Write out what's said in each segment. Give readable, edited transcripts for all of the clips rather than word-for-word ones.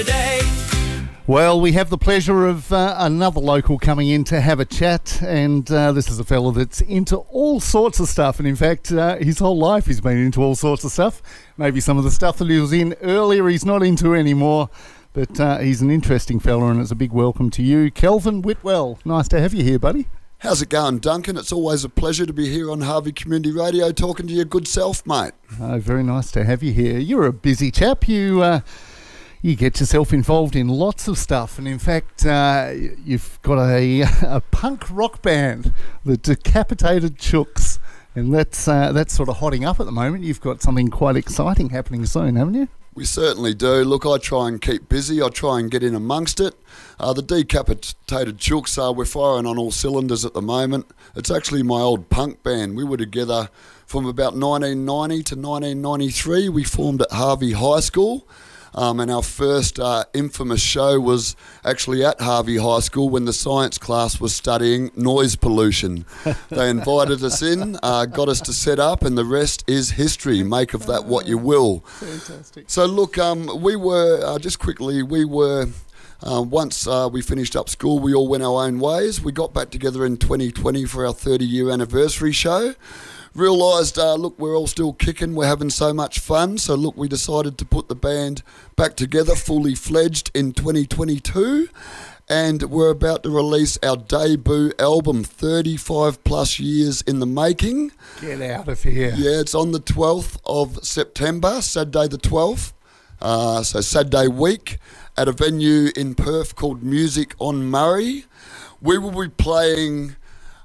Well, we have the pleasure of another local coming in to have a chat, and this is a fellow that's into all sorts of stuff, and in fact, his whole life he's been into all sorts of stuff. Maybe some of the stuff that he was in earlier he's not into anymore, but he's an interesting fella, and it's a big welcome to you. Kelvin Whitwell, nice to have you here, buddy. How's it going, Duncan? It's always a pleasure to be here on Harvey Community Radio talking to your good self, mate. Very nice to have you here. You're a busy chap. You get yourself involved in lots of stuff, and in fact, you've got a punk rock band, the Decapitated Chooks, and that's sort of hotting up at the moment. You've got something quite exciting happening soon, haven't you? We certainly do. Look, I try and keep busy. I try and get in amongst it. The Decapitated Chooks, we're firing on all cylinders at the moment. It's actually my old punk band. We were together from about 1990 to 1993. We formed at Harvey High School. And our first infamous show was actually at Harvey High School when the science class was studying noise pollution. They invited us in, got us to set up, and the rest is history. Make of that what you will. Fantastic. So look, we were, just quickly, once we finished up school, we all went our own ways. We got back together in 2020 for our 30-year anniversary show. Realised, look, we're all still kicking, we're having so much fun, so look, we decided to put the band back together, fully fledged in 2022, and we're about to release our debut album, 35 plus years in the making. Get out of here. Yeah, it's on the 12th of September, Saturday the 12th, so Saturday week, at a venue in Perth called Music on Murray. We will be playing...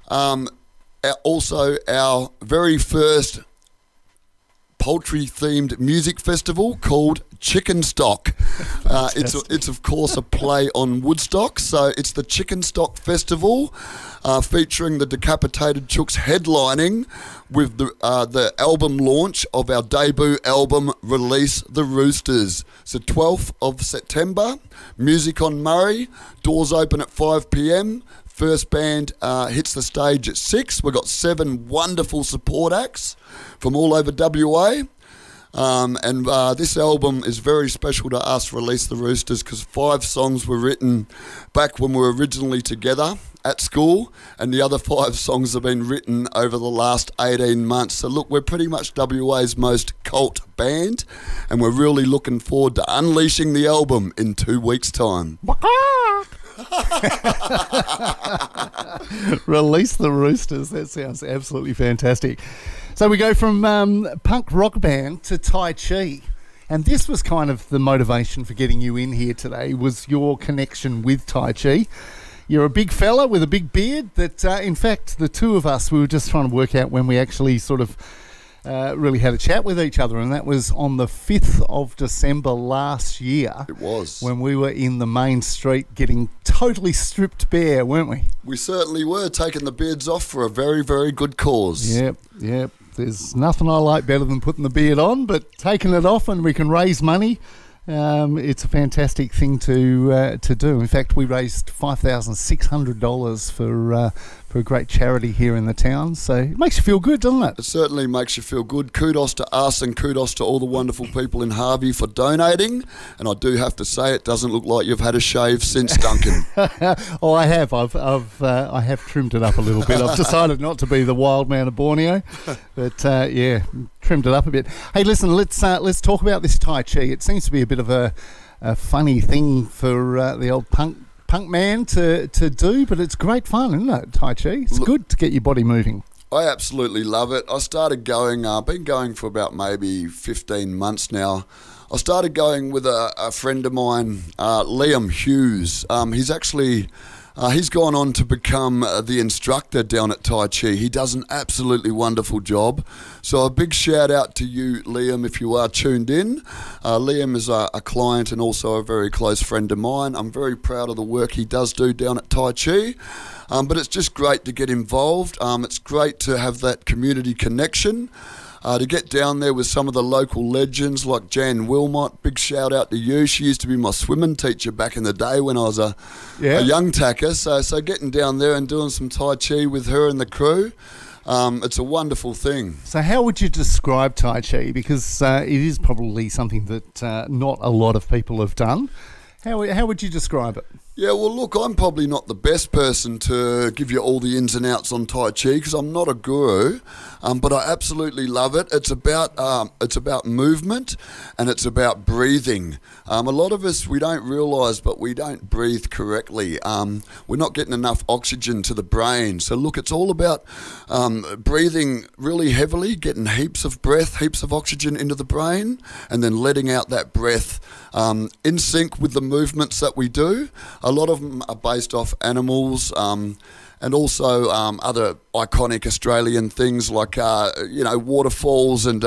also our very first poultry-themed music festival called Chicken Stock. It's of course a play on Woodstock, so it's the Chicken Stock Festival featuring the Decapitated Chooks headlining with the album launch of our debut album, Release the Roosters. So 12th of September, Music on Murray, doors open at 5 p.m, First band hits the stage at 6. We've got 7 wonderful support acts from all over WA. And this album is very special to us, Release the Roosters, because 5 songs were written back when we were originally together at school, and the other 5 songs have been written over the last 18 months. So look, we're pretty much WA's most cult band, and we're really looking forward to unleashing the album in 2 weeks' time. Release the Roosters. That sounds absolutely fantastic. So we go from punk rock band to Tai Chi, and this was kind of the motivation for getting you in here today, was your connection with Tai Chi. You're a big fella with a big beard that, in fact, the two of us, we were just trying to work out when we actually sort of really had a chat with each other, and that was on the 5th of December last year. It was. When we were in the main street getting totally stripped bare, weren't we? We certainly were, taking the beards off for a very, very good cause. Yep. There's nothing I like better than putting the beard on, but taking it off and we can raise money. It's a fantastic thing to do. In fact, we raised $5,600 for a great charity here in the town. So it makes you feel good, doesn't it? It certainly makes you feel good. Kudos to us and kudos to all the wonderful people in Harvey for donating. And I do have to say, it doesn't look like you've had a shave since, Duncan. Oh, I have. I have trimmed it up a little bit. I've decided not to be the wild man of Borneo, but yeah, trimmed it up a bit. Hey, listen, let's talk about this Tai Chi. It seems to be a bit of a funny thing for the old punk man to do, but it's great fun, isn't it, Tai Chi? It's good to get your body moving. I absolutely love it. I started going, been going for about maybe 15 months now. I started going with a friend of mine, Liam Hughes. He's actually... he's gone on to become the instructor down at Tai Chi. He does an absolutely wonderful job. So a big shout out to you, Liam, if you are tuned in. Liam is a client and also a very close friend of mine. I'm very proud of the work he does do down at Tai Chi. But it's just great to get involved. It's great to have that community connection. To get down there with some of the local legends like Jan Wilmot, big shout out to you. She used to be my swimming teacher back in the day when I was a young tacker. So getting down there and doing some Tai Chi with her and the crew, it's a wonderful thing. So how would you describe Tai Chi? Because it is probably something that not a lot of people have done. How would you describe it? Yeah, well, look, I'm probably not the best person to give you all the ins and outs on Tai Chi because I'm not a guru, but I absolutely love it. It's about movement and it's about breathing. A lot of us, we don't realise, but we don't breathe correctly. We're not getting enough oxygen to the brain. So, look, it's all about breathing really heavily, getting heaps of breath, heaps of oxygen into the brain, and then letting out that breath in sync with the movements that we do. A lot of them are based off animals and also other iconic Australian things like, waterfalls and,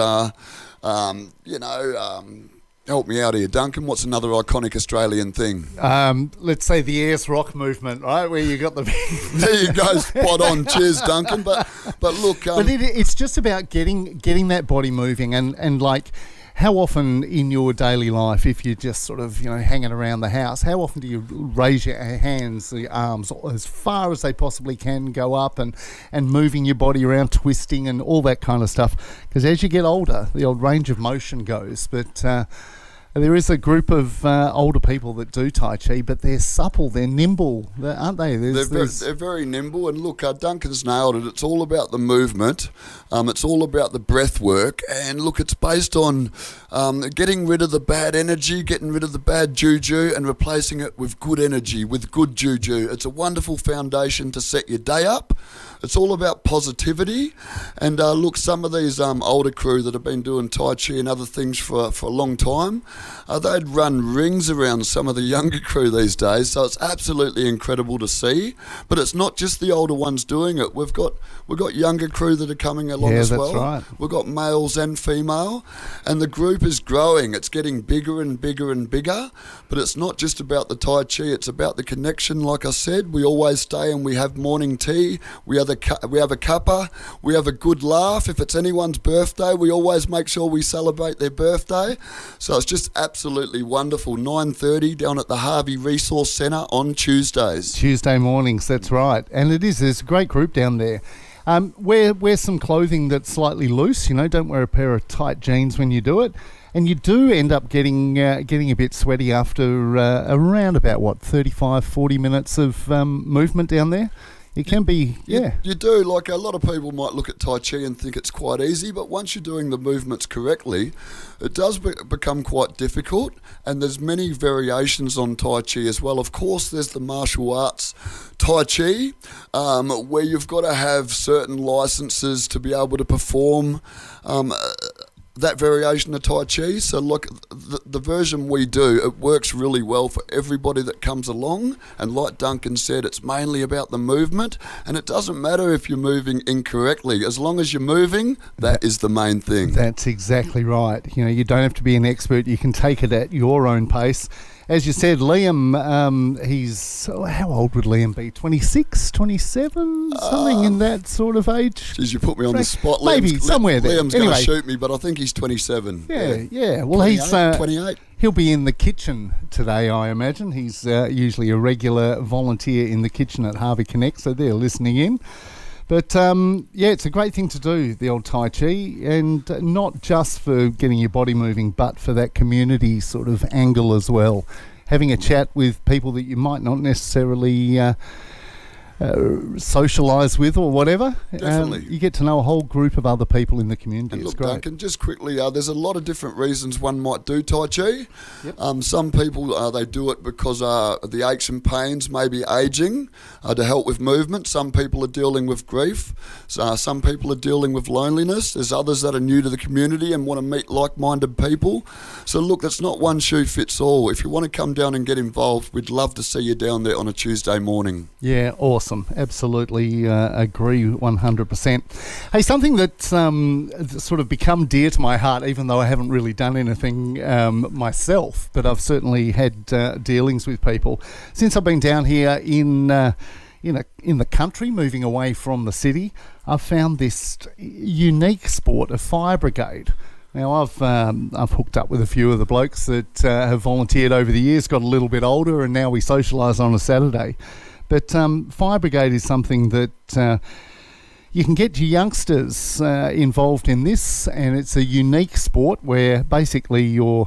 help me out here, Duncan. What's another iconic Australian thing? Let's say the Ayers Rock movement, right? Where you got the... There you go, spot on. Cheers, Duncan. But look... but it's just about getting that body moving and like... How often in your daily life, if you're just sort of, hanging around the house, how often do you raise your hands, the arms, as far as they possibly can, go up and moving your body around, twisting and all that kind of stuff? Because as you get older, the old range of motion goes. But there is a group of older people that do Tai Chi, but they're supple, they're nimble, aren't they? They're very nimble. And look, Duncan's nailed it. It's all about the movement. It's all about the breath work. And look, it's based on getting rid of the bad energy, getting rid of the bad juju and replacing it with good energy, with good juju. It's a wonderful foundation to set your day up. It's all about positivity. And look, some of these older crew that have been doing Tai Chi and other things for a long time, they'd run rings around some of the younger crew these days. So it's absolutely incredible to see. But it's not just the older ones doing it. We've got younger crew that are coming along as well. Yeah, that's right. We've got males and female. And the group is growing. It's getting bigger and bigger and bigger. But it's not just about the Tai Chi. It's about the connection. Like I said, we always stay and we have morning tea. We have a cuppa, we have a good laugh. If it's anyone's birthday, we always make sure we celebrate their birthday. So it's just absolutely wonderful. 9:30 down at the Harvey Resource Centre on Tuesdays. Tuesday mornings, that's right. And there's a great group down there. Wear some clothing that's slightly loose, don't wear a pair of tight jeans when you do it. And you do end up getting a bit sweaty after around about, 35, 40 minutes of movement down there? It can be, yeah. You do. Like, a lot of people might look at Tai Chi and think it's quite easy, but once you're doing the movements correctly, it does become quite difficult, and there's many variations on Tai Chi as well. Of course, there's the martial arts Tai Chi, where you've got to have certain licenses to be able to perform that variation of Tai Chi. So look, the version we do, it works really well for everybody that comes along. And like Duncan said, it's mainly about the movement. And it doesn't matter if you're moving incorrectly. As long as you're moving, that is the main thing. That's exactly right. You don't have to be an expert. You can take it at your own pace. As you said, Liam, how old would Liam be? 26, 27? Something in that sort of age? Geez, you put me on the spot. Maybe somewhere there. Liam's going to shoot me, but I think he's 27. Yeah. Well, 28, he's 28. He'll be in the kitchen today, I imagine. He's usually a regular volunteer in the kitchen at Harvey Connect, so they're listening in. But, it's a great thing to do, the old Tai Chi, and not just for getting your body moving, but for that community sort of angle as well. Having a chat with people that you might not necessarily socialise with or whatever. Definitely. You get to know a whole group of other people in the community. And it's look, great. Duncan, just quickly, there's a lot of different reasons one might do Tai Chi. Yep. Some people, they do it because the aches and pains may be ageing to help with movement. Some people are dealing with grief. Some people are dealing with loneliness. There's others that are new to the community and want to meet like-minded people. So look, it's not one shoe fits all. If you want to come down and get involved, we'd love to see you down there on a Tuesday morning. Yeah, awesome. Absolutely agree 100%. Hey, something that's sort of become dear to my heart, even though I haven't really done anything myself, but I've certainly had dealings with people since I've been down here in the country, moving away from the city. I've found this unique sport of fire brigade. Now, I've hooked up with a few of the blokes that have volunteered over the years, got a little bit older, and now we socialise on a Saturday. But fire brigade is something that you can get your youngsters involved in this, and it's a unique sport where basically you're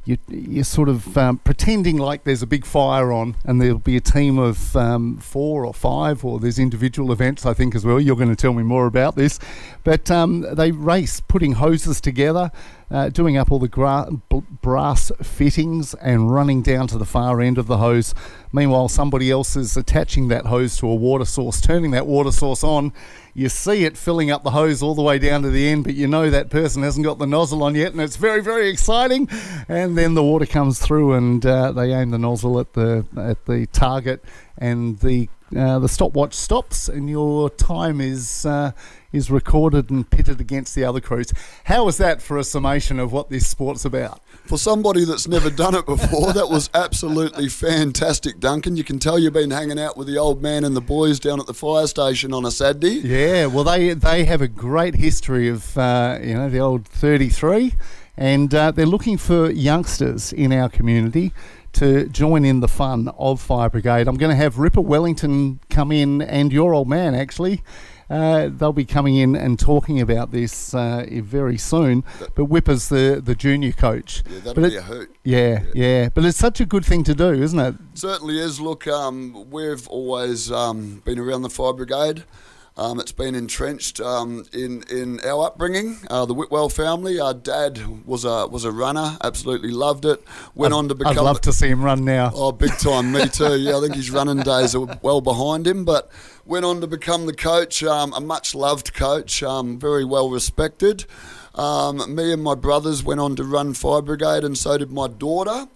you're sort of pretending like there's a big fire on, and there'll be a team of 4 or 5, or there's individual events, I think, as well. You're going to tell me more about this. But they race, putting hoses together, doing up all the brass fittings and running down to the far end of the hose. Meanwhile, somebody else is attaching that hose to a water source, turning that water source on. You see it filling up the hose all the way down to the end, but you know that person hasn't got the nozzle on yet, and it's very, very exciting. And then the water comes through, and they aim the nozzle at the target, and the stopwatch stops, and your time is recorded and pitted against the other crews. How was that for a summation of what this sport's about? For somebody that's never done it before, that was absolutely fantastic, Duncan. You can tell you've been hanging out with the old man and the boys down at the fire station on a Saturday. Yeah, well, they have a great history of the old 33, and they're looking for youngsters in our community to join in the fun of Fire Brigade. I'm going to have Ripper Wellington come in, and your old man, actually. They'll be coming in and talking about this very soon. But Whipper's the junior coach. Yeah, that'll be a hoot. Yeah. But it's such a good thing to do, isn't it? Certainly is. Look, we've always been around the Fire Brigade. It's been entrenched in our upbringing. The Whitwell family. Our dad was a runner. Absolutely loved it. I'd love to see him run now. Oh, big time. Me too. Yeah, I think his running days are well behind him. But went on to become the coach. A much loved coach. Very well respected. Me and my brothers went on to run Fire Brigade, and so did my daughter.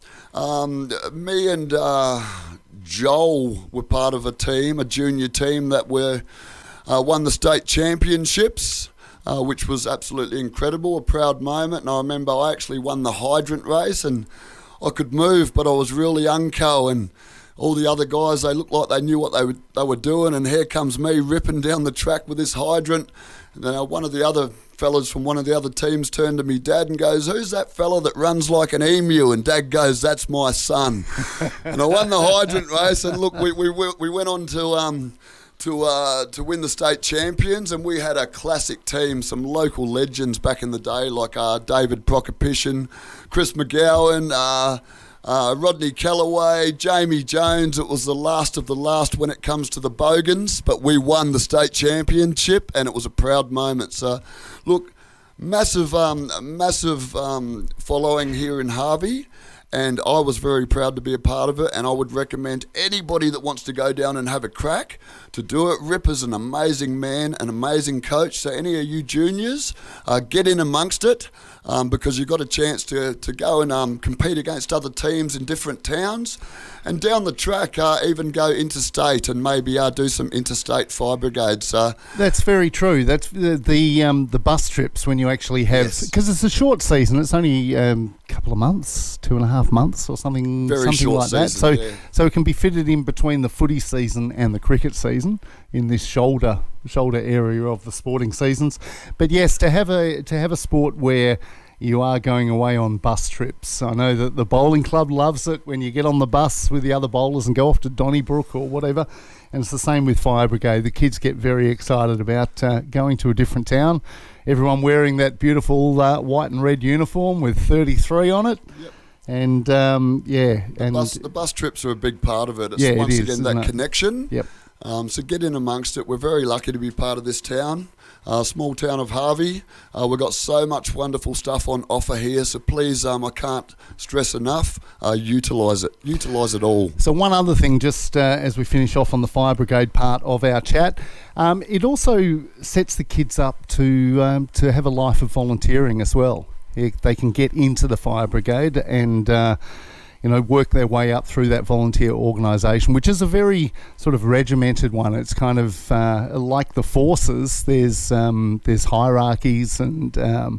Me and Joel were part of a junior team that won the state championships, which was absolutely incredible, a proud moment. And I remember I actually won the hydrant race, and I could move, but I was really unco, and all the other guys, they looked like they knew what they were doing, and here comes me ripping down the track with this hydrant. And then one of the other fellas from one of the other teams turned to me dad and goes, "Who's that fella that runs like an emu?" And dad goes, "That's my son." And I won the hydrant race, and look, we went on to win the state champions, and we had a classic team, some local legends back in the day, like David Prokopishin, Chris McGowan, Rodney Callaway, Jamie Jones. It was the last of the last when it comes to the Bogans, but we won the state championship, and it was a proud moment. So, look, massive following here in Harvey. And I was very proud to be a part of it, and I would recommend anybody that wants to go down and have a crack to do it. Ripper's an amazing man, an amazing coach. So any of you juniors, get in amongst it, because you've got a chance to go and compete against other teams in different towns, and down the track even go interstate and maybe do some interstate fire brigades. That's very true. That's the bus trips when you actually have, because it's a short season. It's only couple of months, 2.5 months or something, very something short like that. Season, so it can be fitted in between the footy season and the cricket season in this shoulder area of the sporting seasons. But yes, to have a sport where you are going away on bus trips. I know that the bowling club loves it when you get on the bus with the other bowlers and go off to Donnybrook or whatever. And it's the same with Fire Brigade. The kids get very excited about going to a different town. Everyone wearing that beautiful white and red uniform with 33 on it. Yep. And the bus trips are a big part of it. It's once again that connection. Yep. So get in amongst it. We're very lucky to be part of this town. Small town of Harvey. We've got so much wonderful stuff on offer here, so please, I can't stress enough, utilise it. Utilise it all. So one other thing, just as we finish off on the Fire Brigade part of our chat, it also sets the kids up to have a life of volunteering as well. They can get into the Fire Brigade and work their way up through that volunteer organisation, which is a very sort of regimented one. It's kind of like the forces. There's hierarchies, and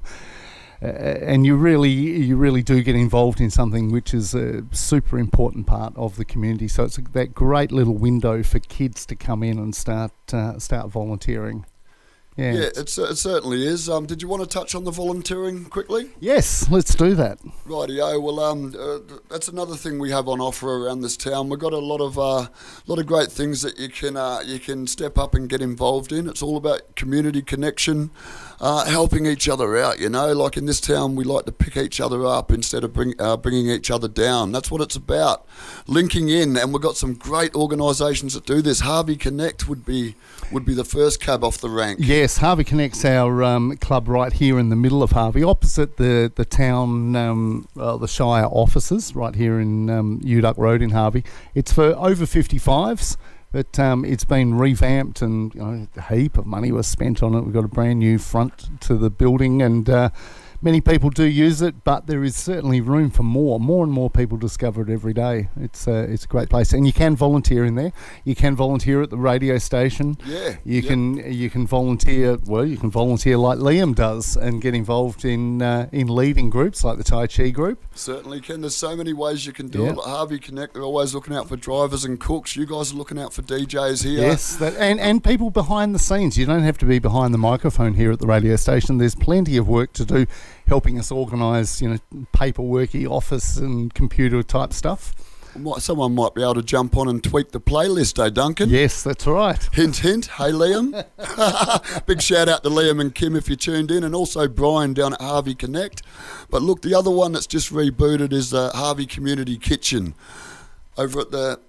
you really do get involved in something which is a super important part of the community. So it's that great little window for kids to come in and start volunteering. Yeah. Yeah, it certainly is. Did you want to touch on the volunteering quickly? Yes, let's do that. Rightio. Well, that's another thing we have on offer around this town. We've got a lot of great things that you can step up and get involved in. It's all about community connection, helping each other out. Like in this town, we like to pick each other up instead of bringing each other down. That's what it's about. Linking in, and we've got some great organisations that do this. Harvey Connect would be the first cab off the rank. Yes, Harvey Connect's our club right here in the middle of Harvey, opposite the town, the Shire offices, right here in Uduck Road in Harvey. It's for over 55s, but it's been revamped, and a heap of money was spent on it. We've got a brand new front to the building, and many people do use it, but there is certainly room for more. More and more people discover it every day. It's a great place, and you can volunteer in there. You can volunteer at the radio station. Yeah, you can volunteer. Well, you can volunteer like Liam does, and get involved in leading groups like the Tai Chi group. Certainly can. There's so many ways you can do it. Like Harvey Connect, they're always looking out for drivers and cooks. You guys are looking out for DJs here. Yes, and people behind the scenes. You don't have to be behind the microphone here at the radio station. There's plenty of work to do, helping us organise, paperworky office and computer type stuff. Someone might be able to jump on and tweak the playlist, Duncan? Yes, that's right. Hint, hint. Hey, Liam. Big shout out to Liam and Kim if you tuned in, and also Brian down at Harvey Connect. But look, the other one that's just rebooted is the Harvey Community Kitchen over at the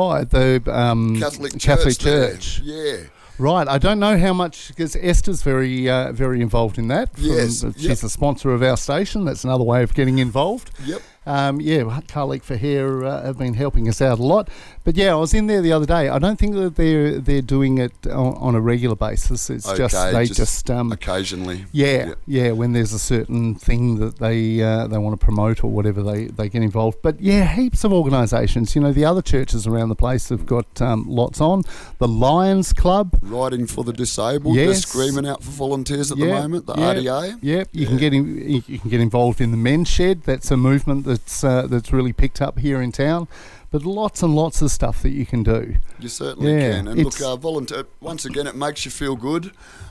Catholic Church. Yeah. Right, I don't know how much, because Esther's very involved in that. Yes, she's the sponsor of our station. That's another way of getting involved. Yep. Carlick for Hair have been helping us out a lot. But I was in there the other day. I don't think that they're doing it on a regular basis. It's just occasionally. Yeah, when there's a certain thing that they want to promote or whatever, they get involved. But heaps of organisations. The other churches around the place have got lots on. The Lions Club, Riding for the Disabled. Yes. They're screaming out for volunteers at the moment. The RDA. Yep. You can get involved in the Men's Shed. That's a movement that's really picked up here in town. But lots and lots of stuff that you can do. You certainly can. And look, volunteer, once again, it makes you feel good.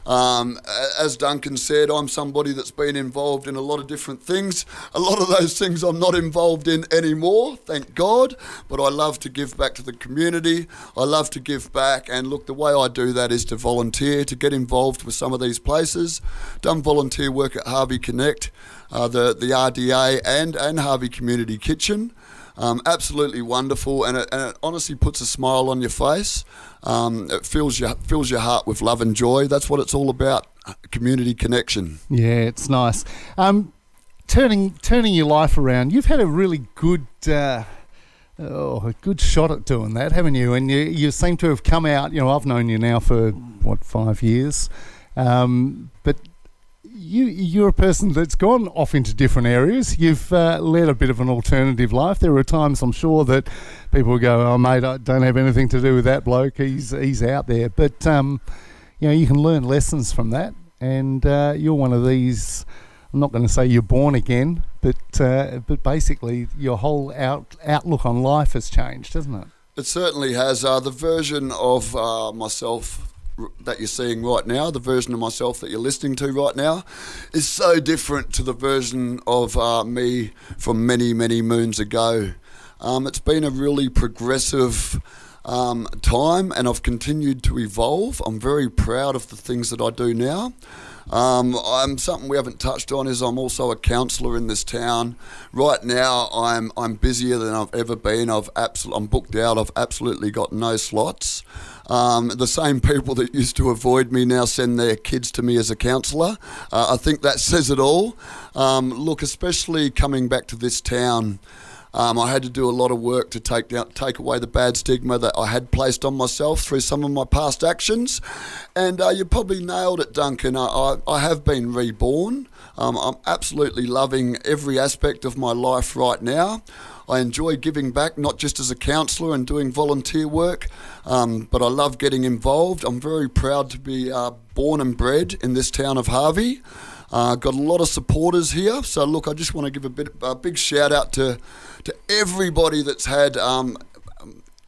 As Duncan said, I'm somebody that's been involved in a lot of different things. A lot of those things I'm not involved in anymore, thank God. But I love to give back to the community. I love to give back. And look, the way I do that is to volunteer, to get involved with some of these places. Done volunteer work at Harvey Connect, the RDA and Harvey Community Kitchen. Absolutely wonderful, and it honestly puts a smile on your face. It fills your heart with love and joy. That's what it's all about, community connection. Yeah, it's nice. Turning your life around. You've had a really good good shot at doing that, haven't you? And you seem to have come out. I've known you now for 5 years, but you're a person that's gone off into different areas. You've led a bit of an alternative life. There are times, I'm sure, that people will go, "Oh, mate, I don't have anything to do with that bloke. He's out there." But you can learn lessons from that. And you're one of these. I'm not going to say you're born again, but basically your whole outlook on life has changed, hasn't it? It certainly has. The version of myself that you're seeing right now, the version of myself that you're listening to right now, is so different to the version of me from many, many moons ago. It's been a really progressive time, and I've continued to evolve. I'm very proud of the things that I do now. I'm something we haven't touched on is I'm also a counsellor in this town. Right now, I'm busier than I've ever been. I'm booked out. I've absolutely got no slots. The same people that used to avoid me now send their kids to me as a counsellor. I think that says it all. Look, especially coming back to this town, I had to do a lot of work to take away the bad stigma that I had placed on myself through some of my past actions. And you probably nailed it, Duncan. I have been reborn. I'm absolutely loving every aspect of my life right now. I enjoy giving back, not just as a counsellor and doing volunteer work, but I love getting involved. I'm very proud to be born and bred in this town of Harvey. Got a lot of supporters here. So look, I just want to give a big shout out to everybody that's had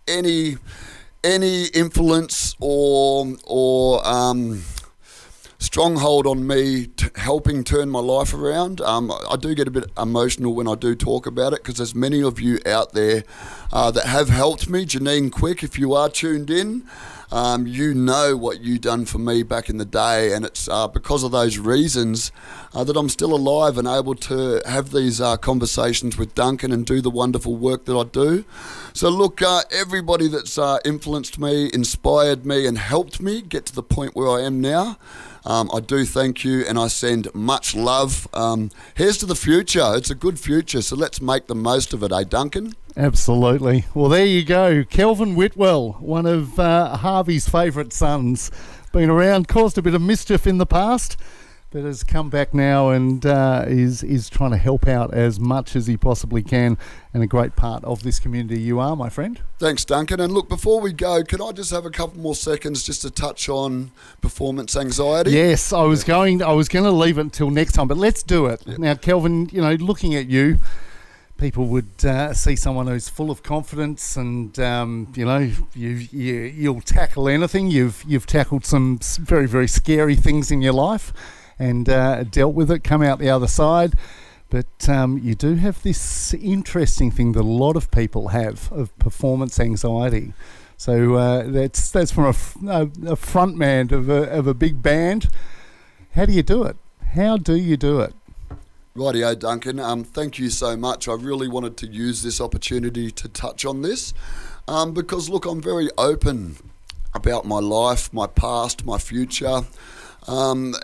any influence or stronghold on me helping turn my life around. I do get a bit emotional when I do talk about it because there's many of you out there that have helped me. Janine Quick, if you are tuned in, you know what you done for me back in the day, and it's because of those reasons that I'm still alive and able to have these conversations with Duncan and do the wonderful work that I do. So look, everybody that's influenced me, inspired me and helped me get to the point where I am now, I do thank you and I send much love. Here's to the future. It's a good future, so let's make the most of it, eh, Duncan? Absolutely. Well, there you go. Kelvin Whitwell, one of Harvey's favourite sons. Been around, caused a bit of mischief in the past, but has come back now and is trying to help out as much as he possibly can, and a great part of this community you are, my friend. Thanks, Duncan. And look, before we go, can I just have a couple more seconds just to touch on performance anxiety? Yes, I was going to leave it until next time, but let's do it. Yep. Now, Kelvin, looking at you, people would see someone who's full of confidence, and you'll tackle anything. You've tackled some very, very scary things in your life, and dealt with it, come out the other side. But you do have this interesting thing that a lot of people have of performance anxiety. So that's from a front man of a big band. How do you do it? How do you do it? Rightio, Duncan. Thank you so much. I really wanted to use this opportunity to touch on this because, look, I'm very open about my life, my past, my future, and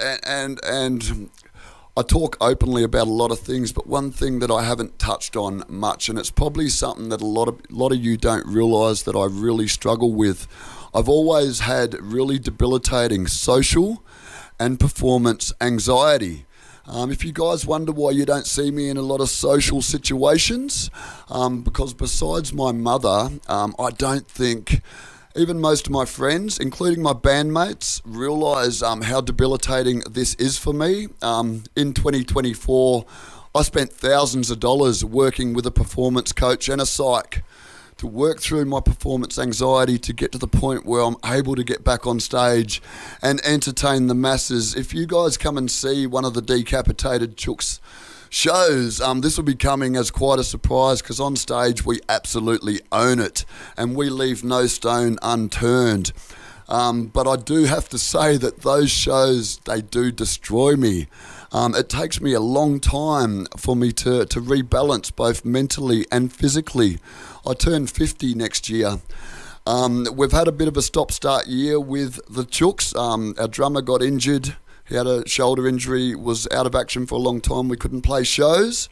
I talk openly about a lot of things. But one thing that I haven't touched on much, and it's probably something that a lot of you don't realise that I really struggle with. I've always had really debilitating social and performance anxiety. If you guys wonder why you don't see me in a lot of social situations, because besides my mother, I don't think even most of my friends, including my bandmates, realise how debilitating this is for me. In 2024, I spent thousands of dollars working with a performance coach and a psych to work through my performance anxiety to get to the point where I'm able to get back on stage and entertain the masses. If you guys come and see one of the Decapitated Chooks shows, this will be coming as quite a surprise because on stage we absolutely own it and we leave no stone unturned. But I do have to say that those shows, they do destroy me. It takes me a long time for me to rebalance both mentally and physically. I turn 50 next year. We've had a bit of a stop-start year with the Chooks. Our drummer got injured. He had a shoulder injury, was out of action for a long time. We couldn't play shows.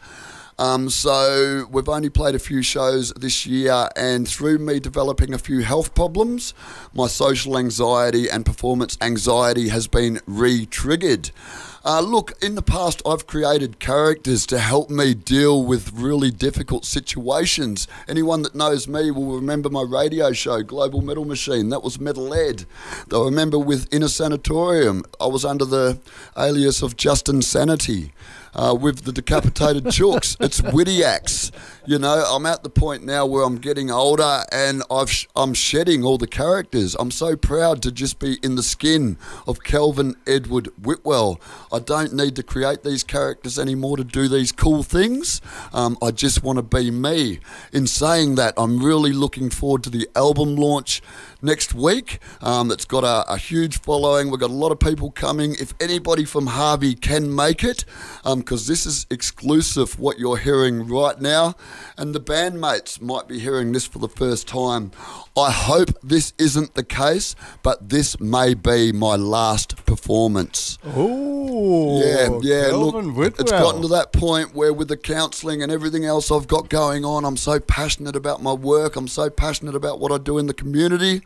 So we've only played a few shows this year, and through me developing a few health problems, my social anxiety and performance anxiety has been re-triggered. Look, in the past I've created characters to help me deal with really difficult situations. Anyone that knows me will remember my radio show, Global Metal Machine. That was Metal Ed. I remember with Inner Sanatorium, I was under the alias of Justin Sanity. With the Decapitated Chooks, it's Wittiax. I'm at the point now where I'm getting older and I'm shedding all the characters. I'm so proud to just be in the skin of Kelvin Edward Whitwell. I don't need to create these characters anymore to do these cool things. I just want to be me. In saying that, I'm really looking forward to the album launch next week. It's got a huge following. We've got a lot of people coming. If anybody from Harvey can make it, because this is exclusive what you're hearing right now, and the bandmates might be hearing this for the first time. I hope this isn't the case, but this may be my last performance. Oh, yeah. Kelvin Look, Whitwell. It's gotten to that point where with the counselling and everything else I've got going on, I'm so passionate about my work. I'm so passionate about what I do in the community.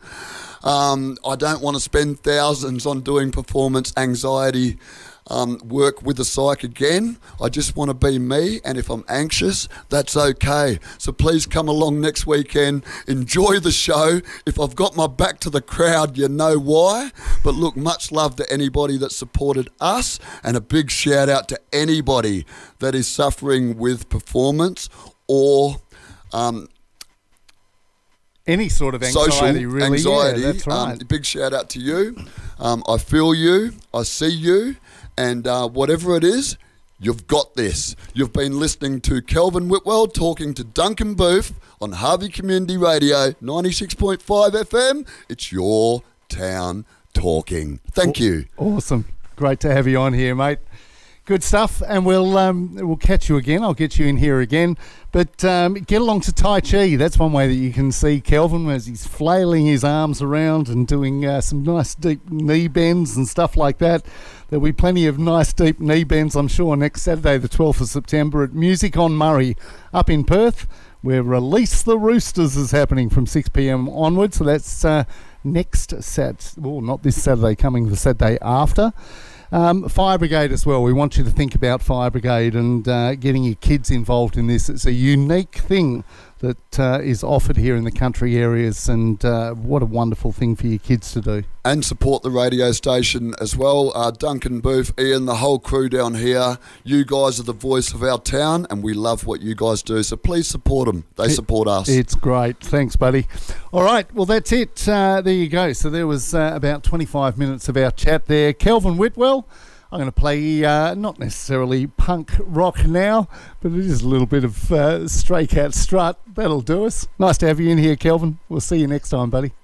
I don't want to spend thousands on doing performance anxiety work with the psych again. I just want to be me, and if I'm anxious, that's okay. So please come along next weekend, enjoy the show. If I've got my back to the crowd, you know why. But look, much love to anybody that supported us, and a big shout out to anybody that is suffering with performance or any sort of anxiety, social really. anxiety. Yeah, that's right. Big shout out to you. I feel you. I see you. And whatever it is, you've got this. You've been listening to Kelvin Whitwell talking to Duncan Booth on Harvey Community Radio, 96.5 FM. It's your town talking. Thank you. Awesome. Great to have you on here, mate. Good stuff, and we'll catch you again. I'll get you in here again. But get along to Tai Chi. That's one way that you can see Kelvin as he's flailing his arms around and doing some nice deep knee bends and stuff like that. There'll be plenty of nice deep knee bends, I'm sure, next Saturday, the 12th of September at Music on Murray up in Perth, where Release the Roosters is happening from 6 p.m. onwards. So that's next Saturday, well, not this Saturday, coming the Saturday after. Fire Brigade as well. We want you to think about Fire Brigade and getting your kids involved in this. It's a unique thing that is offered here in the country areas, and what a wonderful thing for your kids to do. And support the radio station as well. Duncan Booth, Ian, the whole crew down here. You guys are the voice of our town, and we love what you guys do. So please support them. They support us. It's great. Thanks, buddy. All right. Well, that's it. There you go. So there was about 25 minutes of our chat there. Kelvin Whitwell. I'm going to play not necessarily punk rock now, but it is a little bit of Stray Cat Strut. That'll do us. Nice to have you in here, Kelvin. We'll see you next time, buddy.